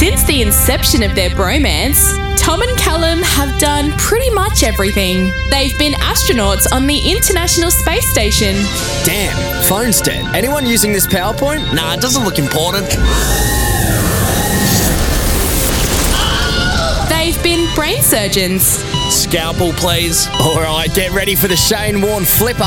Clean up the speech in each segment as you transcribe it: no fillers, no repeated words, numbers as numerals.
Since the inception of their bromance, Tom and Callum have done pretty much everything. They've been astronauts on the International Space Station. Damn, phone's dead. Anyone using this PowerPoint? Nah, it doesn't look important. They've been brain surgeons. Scalpel, please. All right, get ready for the Shane Warne flipper.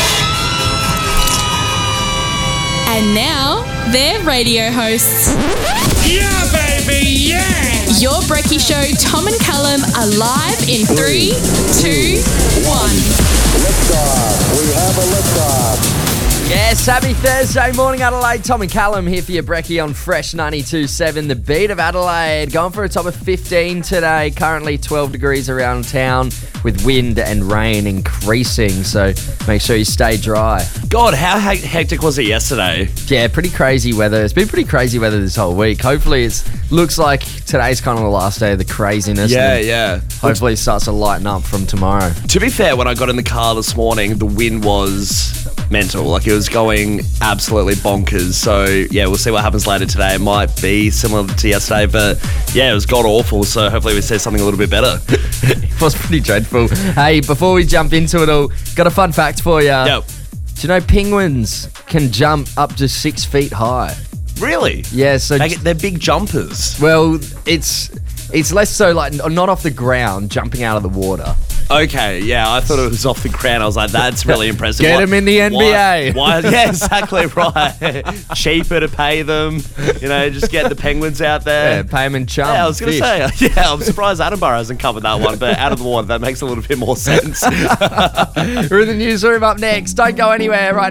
And now, they're radio hosts. Yeah, baby, yeah! Your Brekkie Show, Tom and Callum are live in 3, 2, 1. Liftoff. We have a liftoff. Yes, happy Thursday morning, Adelaide. Tom and Callum here for your Brekkie on Fresh 92.7, the beat of Adelaide. Going for a top of 15 today, currently 12 degrees around town with wind and rain increasing, so make sure you stay dry. God, how hectic was it yesterday? Yeah, pretty crazy weather. It's been pretty crazy weather this whole week. Hopefully it looks like today's kind of the last day of the craziness. Yeah. Hopefully it starts to lighten up from tomorrow. To be fair, when I got in the car this morning, the wind was mental. Like, it was going absolutely bonkers. So, yeah, we'll see what happens later today. It might be similar to yesterday, but, yeah, it was god-awful. So hopefully we see something a little bit better. It was pretty dreadful. Hey, before we jump into it all, got a fun fact for you. Yep. Do you know penguins can jump up to 6 feet high? Really? Yeah, so... They're big jumpers. Well, it's less so like not off the ground, jumping out of the water. Okay, yeah, I thought it was off the ground. I was like, that's really impressive. Get him in the NBA. Why? Yeah, exactly right. Cheaper to pay them. You know, just get the penguins out there. Yeah, pay them in chum. Yeah, I was going to say, yeah, I'm surprised Edinburgh hasn't covered that one, but out of the water, that makes a little bit more sense. We're in the newsroom up next. Don't go anywhere right